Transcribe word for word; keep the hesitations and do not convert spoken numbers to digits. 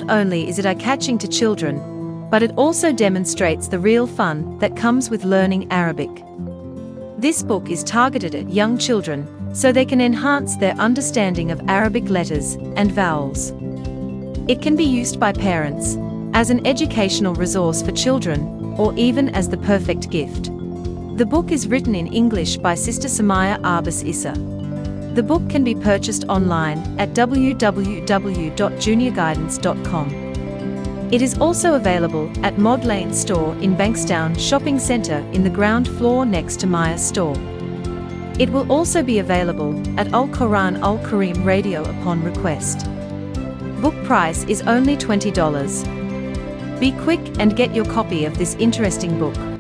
Not only is it eye-catching to children, but it also demonstrates the real fun that comes with learning Arabic. This book is targeted at young children, so they can enhance their understanding of Arabic letters and vowels. It can be used by parents, as an educational resource for children, or even as the perfect gift. The book is written in English by Sister Samaya Abbas Issa. The book can be purchased online at w w w dot junior guidance dot com. It is also available at Mod Lane store in Bankstown Shopping Centre in the ground floor next to Maya store. It will also be available at Al Quran Al Kareem Radio upon request. Book price is only twenty dollars. Be quick and get your copy of this interesting book.